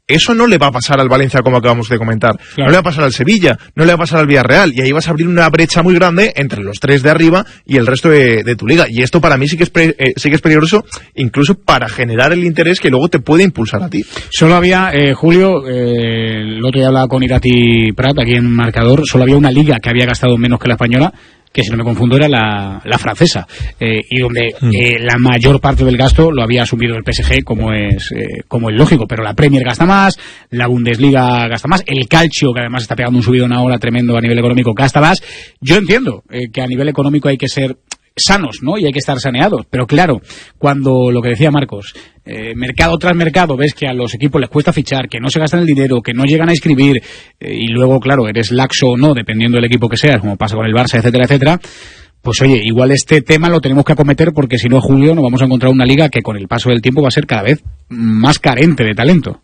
Eso no le va a pasar al Valencia, como acabamos de comentar. Claro. No le va a pasar al Sevilla, no le va a pasar al Villarreal. Y ahí vas a abrir una brecha muy grande entre los 3 de arriba y el resto de tu liga. Y esto para mí sí que es peligroso, incluso para generar el interés que luego te puede impulsar a ti. Solo había, Julio, el otro día hablaba con Irati Prat, aquí en Marcador, solo había una liga que había gastado menos que la española, que si no me confundo era la francesa, y donde la mayor parte del gasto lo había asumido el PSG, como es lógico, pero la Premier gasta más, la Bundesliga gasta más, el Calcio, que además está pegando un subidón ahora tremendo a nivel económico, gasta más. Yo entiendo que a nivel económico hay que ser sanos, ¿no? Y hay que estar saneados, pero claro, cuando lo que decía Marcos, mercado tras mercado, ves que a los equipos les cuesta fichar, que no se gastan el dinero, que no llegan a inscribir, y luego, claro, eres laxo o no, dependiendo del equipo que seas, como pasa con el Barça, etcétera, etcétera, pues oye, igual este tema lo tenemos que acometer, porque si no, Julio, nos vamos a encontrar una liga que con el paso del tiempo va a ser cada vez más carente de talento.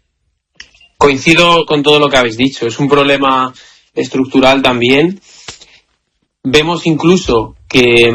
Coincido con todo lo que habéis dicho, es un problema estructural también. Vemos incluso que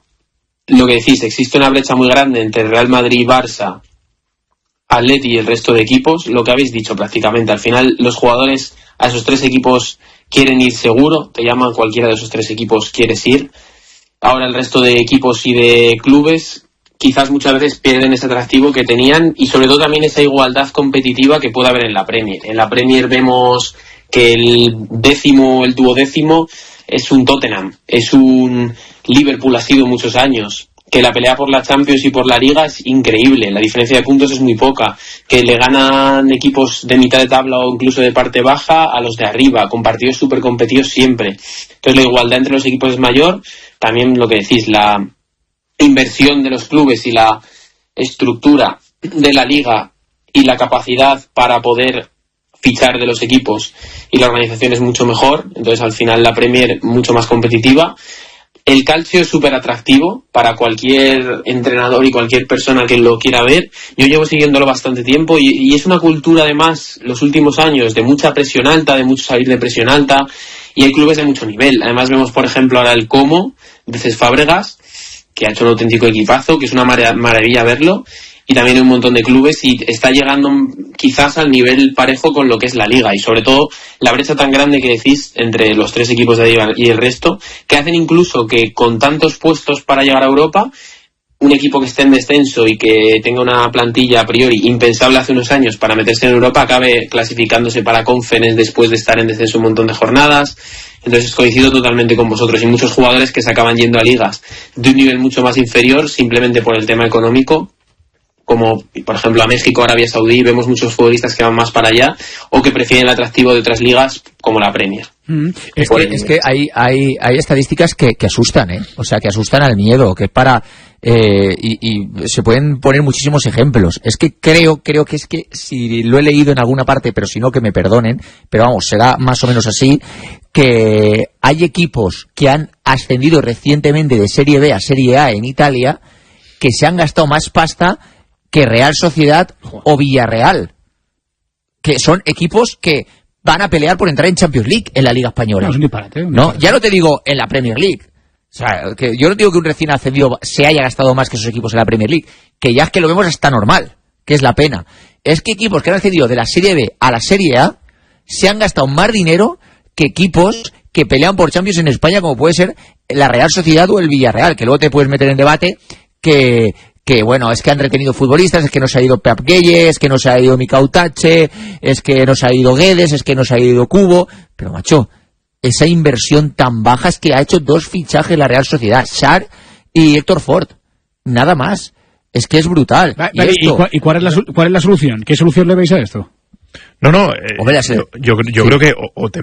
lo que decís, existe una brecha muy grande entre Real Madrid, Barça, Atleti y el resto de equipos. Lo que habéis dicho prácticamente, al final los jugadores a esos 3 equipos quieren ir seguro, te llaman cualquiera de esos 3 equipos, quieres ir. Ahora el resto de equipos y de clubes quizás muchas veces pierden ese atractivo que tenían, y sobre todo también esa igualdad competitiva que puede haber en la Premier. En la Premier vemos que el 10º, el 12º es un Tottenham, es un Liverpool, ha sido muchos años, que la pelea por la Champions y por la Liga es increíble, la diferencia de puntos es muy poca, que le ganan equipos de mitad de tabla o incluso de parte baja a los de arriba, con partidos súper competidos siempre. Entonces la igualdad entre los equipos es mayor, también lo que decís, la inversión de los clubes y la estructura de la Liga y la capacidad para poder fichar de los equipos y la organización es mucho mejor, entonces al final la Premier mucho más competitiva. El Calcio es súper atractivo para cualquier entrenador y cualquier persona que lo quiera ver. Yo llevo siguiéndolo bastante tiempo y es una cultura además los últimos años de mucha presión alta, de mucho salir de presión alta, y hay clubes de mucho nivel. Además vemos por ejemplo ahora el Como de Cés Fábregas, que ha hecho un auténtico equipazo, que es una maravilla verlo. Y también hay un montón de clubes y está llegando quizás al nivel parejo con lo que es la Liga, y sobre todo la brecha tan grande que decís entre los 3 equipos de arriba y el resto, que hacen incluso que con tantos puestos para llegar a Europa, un equipo que esté en descenso y que tenga una plantilla a priori impensable hace unos años para meterse en Europa, acabe clasificándose para Conference después de estar en descenso un montón de jornadas. Entonces coincido totalmente con vosotros, y muchos jugadores que se acaban yendo a ligas de un nivel mucho más inferior simplemente por el tema económico, como por ejemplo a México, Arabia Saudí, vemos muchos futbolistas que van más para allá o que prefieren el atractivo de otras ligas como la Premier. Es que hay estadísticas que asustan, o sea, que asustan al miedo, que para y se pueden poner muchísimos ejemplos. Es que creo que es que, si lo he leído en alguna parte, pero si no que me perdonen, pero vamos, será más o menos así, que hay equipos que han ascendido recientemente de Serie B a Serie A en Italia que se han gastado más pasta que Real Sociedad o Villarreal, que son equipos que van a pelear por entrar en Champions League en la Liga Española. No, es un disparate, ¿no? Ya no te digo en la Premier League. O sea, que yo no digo que un recién ascendido se haya gastado más que esos equipos en la Premier League, que ya es que lo vemos hasta normal, que es la pena. Es que equipos que han ascendido de la Serie B a la Serie A se han gastado más dinero que equipos que pelean por Champions en España, como puede ser la Real Sociedad o el Villarreal, que luego te puedes meter en debate que bueno, es que han retenido futbolistas, es que no se ha ido Pep Gueye, es que no se ha ido Mikau Tache, es que no se ha ido Guedes, es que no se ha ido Cubo, pero macho, esa inversión tan baja es que ha hecho 2 fichajes la Real Sociedad, Schär y Héctor Ford, nada más, es que es brutal. Vale, ¿y cuál es la solución? ¿Qué solución le veis a esto? No, yo creo que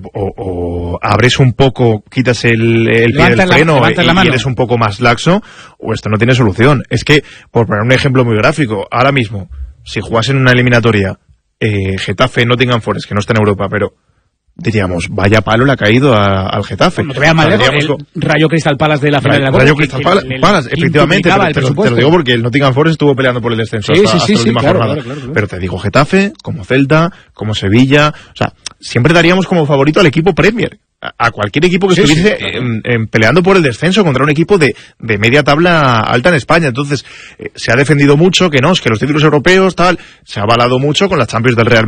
o abres un poco, quitas el pie del freno y eres un poco más laxo, o esto no tiene solución. Es que, por poner un ejemplo muy gráfico, ahora mismo, si jugasen una eliminatoria Getafe, Nottingham Forest, que no está en Europa, pero diríamos, vaya palo le ha caído al Getafe. No te veas mal lejos, el Rayo Crystal Palace de la final de la Copa. Rayo Crystal Palace, efectivamente, te lo digo porque el Nottingham Forest estuvo peleando por el descenso hasta la última jornada. Claro. Pero te digo, Getafe, como Celta, como Sevilla, o sea, siempre daríamos como favorito al equipo Premier, a cualquier equipo que estuviese peleando por el descenso contra un equipo de media tabla alta en España. Entonces, se ha defendido mucho que no, es que los títulos europeos, tal, se ha avalado mucho con las Champions del Real